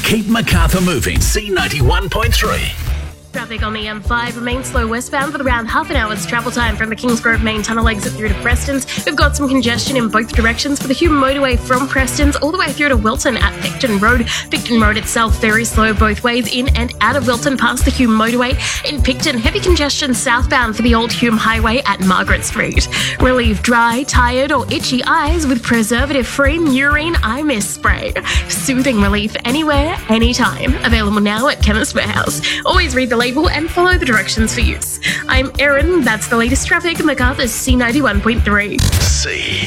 Keep Macarthur moving. C91.3. Traffic on the M5 remains slow westbound with around half an hour's travel time from the Kingsgrove main tunnel exit through to Prestons. We've got some congestion in both directions for the Hume motorway from Prestons all the way through to Wilton at Picton Road. Picton Road itself very slow both ways in and out of Wilton past the Hume motorway. In Picton, heavy congestion southbound for the old Hume highway at Margaret Street. Relieve dry, tired or itchy eyes with preservative-free Murine Eye Mist Spray. Soothing relief anywhere, anytime. Available now at Chemist Warehouse. Always read the label and follow the directions for use. I'm Erin, that's the latest traffic, Macarthur's C91.3. C.